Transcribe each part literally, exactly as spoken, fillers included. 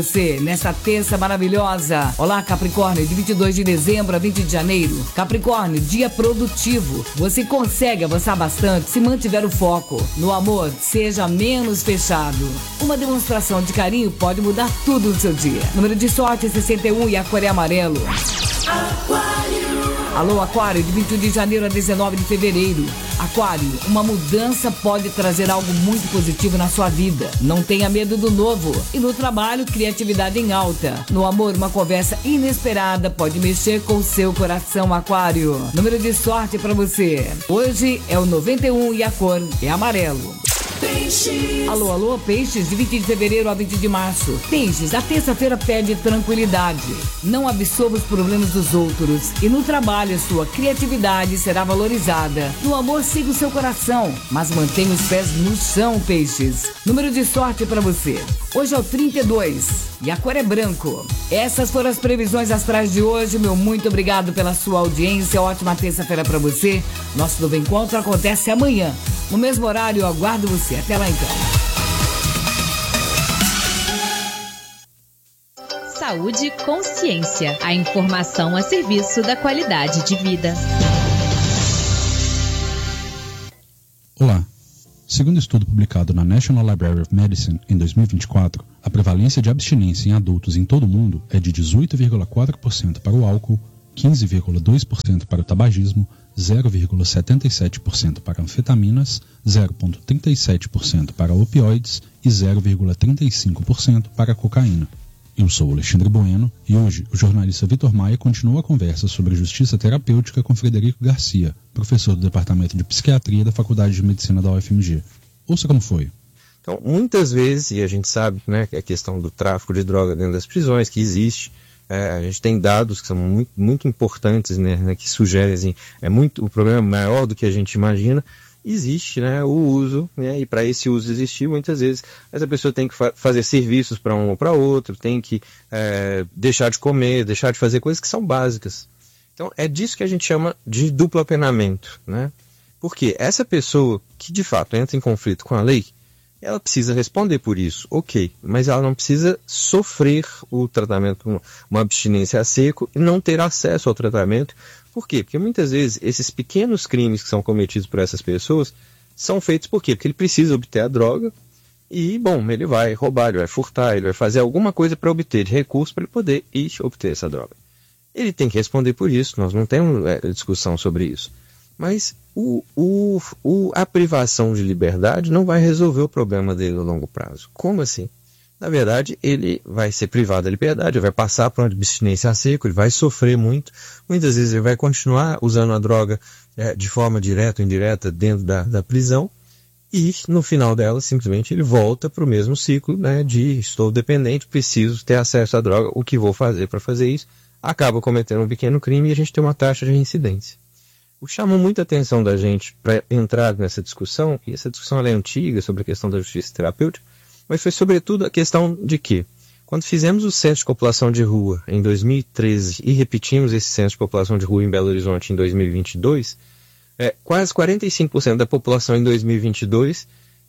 Você, nessa terça maravilhosa. Olá, Capricórnio, de vinte e dois de dezembro a vinte de janeiro. Capricórnio, dia produtivo. Você consegue avançar bastante se mantiver o foco. No amor, seja menos fechado. Uma demonstração de carinho pode mudar tudo no seu dia. Número de sorte sessenta e um e a cor é amarelo. Aquário. Alô, Aquário, de vinte e um de janeiro a dezenove de fevereiro. Aquário, uma mudança pode trazer algo muito positivo na sua vida. Não tenha medo do novo. E no trabalho, criatividade em alta. No amor, uma conversa inesperada pode mexer com o seu coração, Aquário. Número de sorte para você. Hoje é o noventa e um e a cor é amarelo. Peixes. Alô, alô, Peixes, de vinte de fevereiro a vinte de março. Peixes, a terça-feira pede tranquilidade. Não absorva os problemas dos outros. E no trabalho, sua criatividade será valorizada. No amor, siga o seu coração, mas mantenha os pés no chão, Peixes. Número de sorte para você. Hoje é o trinta e dois e a cor é branco. Essas foram as previsões astrais de hoje. Meu muito obrigado pela sua audiência. Ótima terça-feira para você. Nosso novo encontro acontece amanhã. No mesmo horário, eu aguardo você. Até lá então. Saúde e consciência. A informação a serviço da qualidade de vida. Olá. Segundo estudo publicado na National Library of Medicine em dois mil e vinte e quatro, a prevalência de abstinência em adultos em todo o mundo é de dezoito vírgula quatro por cento para o álcool, quinze vírgula dois por cento para o tabagismo, zero vírgula setenta e sete por cento para anfetaminas, zero vírgula trinta e sete por cento para opioides e zero vírgula trinta e cinco por cento para cocaína. Eu sou Alexandre Bueno e hoje o jornalista Vitor Maia continua a conversa sobre justiça terapêutica com Frederico Garcia, professor do Departamento de Psiquiatria da Faculdade de Medicina da U F M G. Ouça como foi. Então, muitas vezes, e a gente sabe, né, que a questão do tráfico de droga dentro das prisões, que existe, é, a gente tem dados que são muito, muito importantes, né, né, que sugerem, assim, é muito, o problema é maior do que a gente imagina. Existe, né, o uso, né, e para esse uso existir, muitas vezes essa pessoa tem que fa- fazer serviços para um ou para outro, tem que é, deixar de comer, deixar de fazer coisas que são básicas. Então é disso que a gente chama de duplo apenamento, né? Porque essa pessoa que de fato entra em conflito com a lei, ela precisa responder por isso, ok, mas ela não precisa sofrer o tratamento, uma abstinência a seco e não ter acesso ao tratamento. Por quê? Porque muitas vezes esses pequenos crimes que são cometidos por essas pessoas são feitos por quê? Porque ele precisa obter a droga e, bom, ele vai roubar, ele vai furtar, ele vai fazer alguma coisa para obter de recurso para ele poder ir obter essa droga. Ele tem que responder por isso, nós não temos é, discussão sobre isso. Mas o, o, o, a privação de liberdade não vai resolver o problema dele a longo prazo. Como assim? Na verdade, ele vai ser privado da liberdade, vai passar por uma abstinência a seco, ele vai sofrer muito. Muitas vezes ele vai continuar usando a droga é, de forma direta ou indireta dentro da, da prisão. E no final dela, simplesmente, ele volta para o mesmo ciclo, né, de estou dependente, preciso ter acesso à droga, o que vou fazer para fazer isso? Acaba cometendo um pequeno crime e a gente tem uma taxa de reincidência. O que chamou muita atenção da gente para entrar nessa discussão, e essa discussão ela é antiga sobre a questão da justiça terapêutica, mas foi sobretudo a questão de que, quando fizemos o censo de população de rua em dois mil e treze e repetimos esse censo de população de rua em Belo Horizonte em dois mil e vinte e dois, é, quase quarenta e cinco por cento da população em dois mil e vinte e dois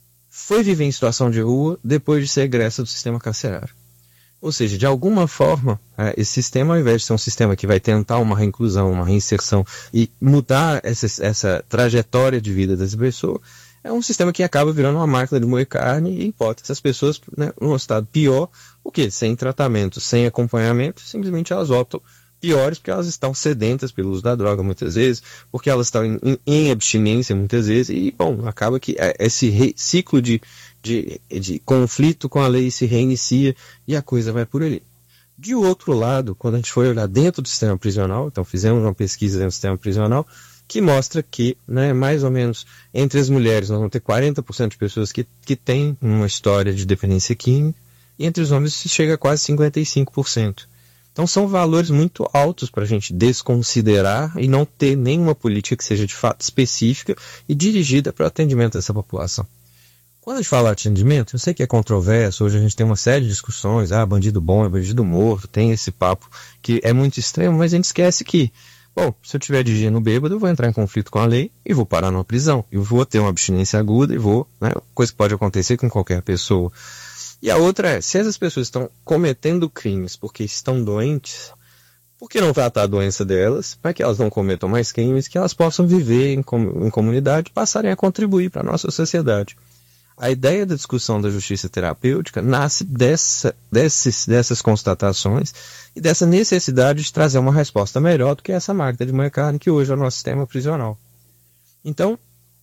foi viver em situação de rua depois de ser egressa do sistema carcerário. Ou seja, de alguma forma, é, esse sistema, ao invés de ser um sistema que vai tentar uma reinclusão, uma reinserção e mudar essa, essa trajetória de vida dessa pessoa, é um sistema que acaba virando uma máquina de moer carne e bota essas pessoas, né, num estado pior, o quê? Sem tratamento, sem acompanhamento, simplesmente elas optam piores porque elas estão sedentas pelo uso da droga muitas vezes, porque elas estão em, em, em abstinência muitas vezes e, bom, acaba que esse re, ciclo de, de, de conflito com a lei se reinicia e a coisa vai por ali. De outro lado, quando a gente foi olhar dentro do sistema prisional, então fizemos uma pesquisa dentro do sistema prisional, que mostra que, né, mais ou menos, entre as mulheres nós vamos ter quarenta por cento de pessoas que, que têm uma história de dependência química, e entre os homens se chega a quase cinquenta e cinco por cento. Então são valores muito altos para a gente desconsiderar e não ter nenhuma política que seja de fato específica e dirigida para o atendimento dessa população. Quando a gente fala de atendimento, eu sei que é controverso, hoje a gente tem uma série de discussões, ah, bandido bom é bandido morto, tem esse papo que é muito extremo, mas a gente esquece que, bom, se eu estiver dirigindo bêbado, eu vou entrar em conflito com a lei e vou parar numa prisão. Eu vou ter uma abstinência aguda e vou, né, coisa que pode acontecer com qualquer pessoa. E a outra é, se essas pessoas estão cometendo crimes porque estão doentes, por que não tratar a doença delas, para que elas não cometam mais crimes, que elas possam viver em, com, em comunidade e passarem a contribuir para a nossa sociedade? A ideia da discussão da justiça terapêutica nasce dessa, desses, dessas constatações e dessa necessidade de trazer uma resposta melhor do que essa máquina de moer carne que hoje é o nosso sistema prisional. Então,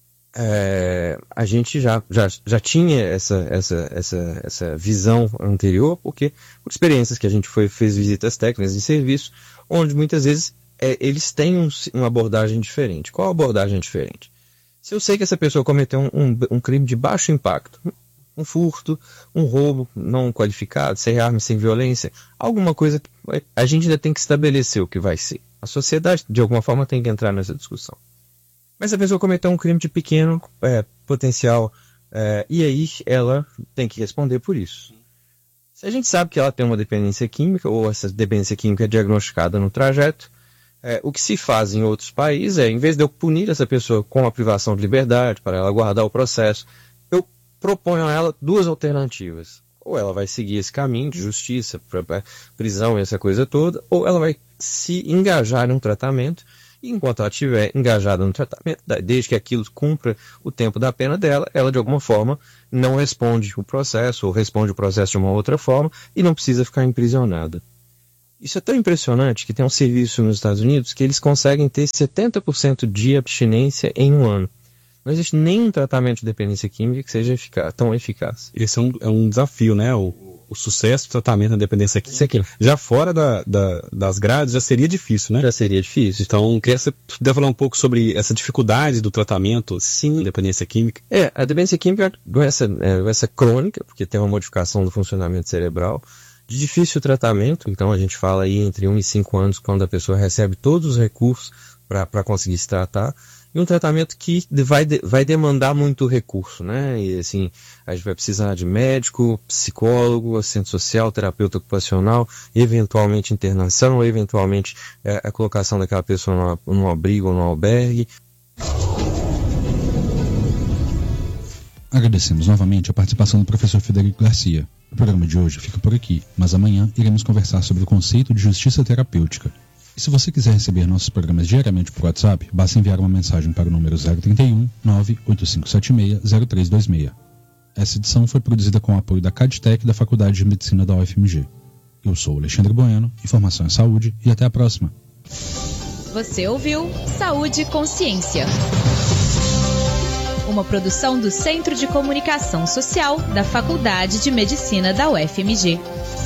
é, a gente já, já, já tinha essa, essa, essa, essa visão anterior, porque por experiências que a gente foi, fez visitas técnicas em serviço, onde muitas vezes é, eles têm um, uma abordagem diferente. Qual a abordagem diferente? Se eu sei que essa pessoa cometeu um, um, um crime de baixo impacto, um furto, um roubo não qualificado, sem arma, sem violência, alguma coisa, a gente ainda tem que estabelecer o que vai ser. A sociedade, de alguma forma, tem que entrar nessa discussão. Mas a pessoa cometeu um crime de pequeno é, potencial, é, e aí ela tem que responder por isso. Se a gente sabe que ela tem uma dependência química, ou essa dependência química é diagnosticada no trajeto, É, o que se faz em outros países é, em vez de eu punir essa pessoa com a privação de liberdade, para ela aguardar o processo, eu proponho a ela duas alternativas. Ou ela vai seguir esse caminho de justiça, pra, pra prisão e essa coisa toda, ou ela vai se engajar em um tratamento, e enquanto ela estiver engajada no tratamento, desde que aquilo cumpra o tempo da pena dela, ela de alguma forma não responde o processo, ou responde o processo de uma outra forma, e não precisa ficar aprisionada. Isso é tão impressionante que tem um serviço nos Estados Unidos que eles conseguem ter setenta por cento de abstinência em um ano. Não existe nenhum tratamento de dependência química que seja eficaz, tão eficaz. Esse é um, é um desafio, né? O, o sucesso do tratamento da dependência química. Já fora da, da, das grades já seria difícil, né? Já seria difícil. Então, queria que você pudesse falar um pouco sobre essa dificuldade do tratamento Sim. da dependência química. É, a dependência química é doença, é doença crônica, porque tem uma modificação do funcionamento cerebral, de difícil tratamento, então a gente fala aí entre um e cinco anos, quando a pessoa recebe todos os recursos para conseguir se tratar, e um tratamento que vai, de, vai demandar muito recurso, né? E assim, a gente vai precisar de médico, psicólogo, assistente social, terapeuta ocupacional, eventualmente internação, eventualmente é, a colocação daquela pessoa num, num abrigo ou num albergue. Agradecemos novamente a participação do professor Federico Garcia. O programa de hoje fica por aqui, mas amanhã iremos conversar sobre o conceito de justiça terapêutica. E se você quiser receber nossos programas diariamente por WhatsApp, basta enviar uma mensagem para o número zero trinta e um, nove oito cinco sete seis, zero três dois seis. Essa edição foi produzida com o apoio da CADTEC da Faculdade de Medicina da U F M G. Eu sou Alexandre Bueno, Informação é Saúde e até a próxima. Você ouviu Saúde e Consciência. Uma produção do Centro de Comunicação Social da Faculdade de Medicina da U F M G.